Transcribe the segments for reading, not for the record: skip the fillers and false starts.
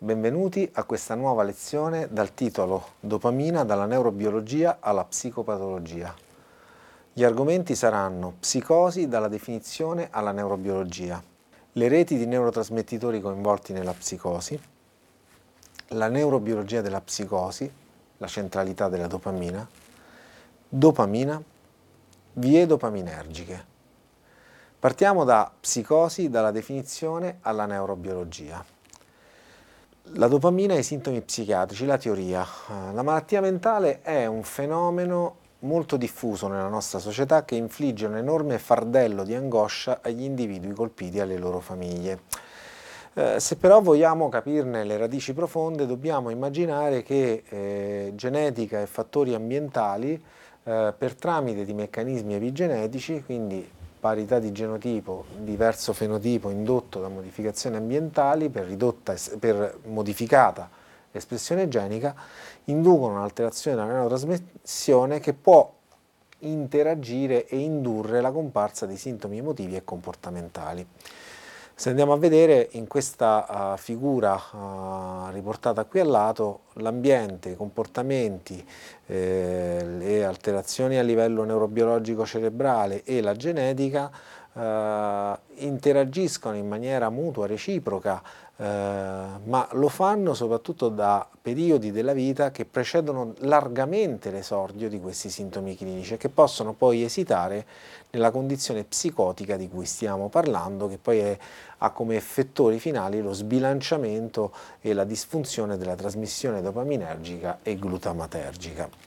benvenuti a questa nuova lezione dal titolo Dopamina dalla neurobiologia alla psicopatologia. Gli argomenti saranno psicosi dalla definizione alla neurobiologia, le reti di neurotrasmettitori coinvolti nella psicosi, la neurobiologia della psicosi, la centralità della dopamina, vie dopaminergiche. Partiamo da psicosi dalla definizione alla neurobiologia. La dopamina e i sintomi psichiatrici, la teoria. La malattia mentale è un fenomeno molto diffuso nella nostra società che infligge un enorme fardello di angoscia agli individui colpiti e alle loro famiglie. Se però vogliamo capirne le radici profonde, dobbiamo immaginare che genetica e fattori ambientali, per tramite di meccanismi epigenetici, quindi parità di genotipo, diverso fenotipo indotto da modificazioni ambientali per modificata espressione genica, inducono un'alterazione della neurotrasmissione che può interagire e indurre la comparsa di sintomi emotivi e comportamentali. Se andiamo a vedere in questa figura riportata qui al lato, l'ambiente, i comportamenti, le alterazioni a livello neurobiologico cerebrale e la genetica interagiscono in maniera mutua, reciproca, ma lo fanno soprattutto da periodi della vita che precedono largamente l'esordio di questi sintomi clinici e che possono poi esitare nella condizione psicotica di cui stiamo parlando, che poi ha come effettori finali lo sbilanciamento e la disfunzione della trasmissione dopaminergica e glutamatergica.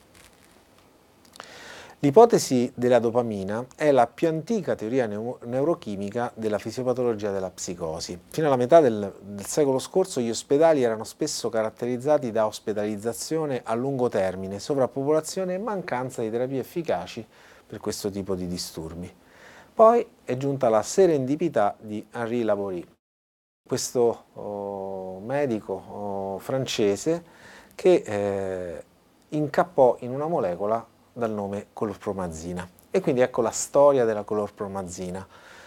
L'ipotesi della dopamina è la più antica teoria neurochimica della fisiopatologia della psicosi. Fino alla metà del secolo scorso gli ospedali erano spesso caratterizzati da ospedalizzazione a lungo termine, sovrappopolazione e mancanza di terapie efficaci per questo tipo di disturbi. Poi è giunta la serendipità di Henri Laborie, questo medico francese che incappò in una molecola dal nome clorpromazina. E quindi ecco la storia della clorpromazina.